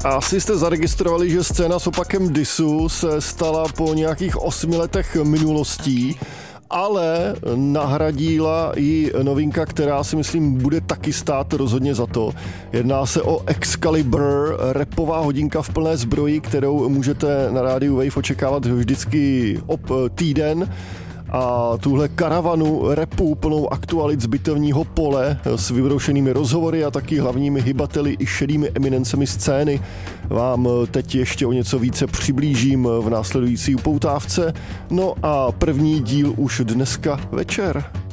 Asi jste zaregistrovali, že scéna s opakem disu se stala po nějakých 8 letech minulostí, ale nahradila ji novinka, která si myslím bude taky stát rozhodně za to. Jedná se o Excalibur, rapová hodinka v plné zbroji, kterou můžete na rádiu Wave očekávat vždycky týden. A tuhle karavanu rapu plnou aktualit z bitevního pole s vybroušenými rozhovory a taky hlavními hybateli i šedými eminencemi scény vám teď ještě o něco více přiblížím v následující upoutávce. No a první díl už dneska večer.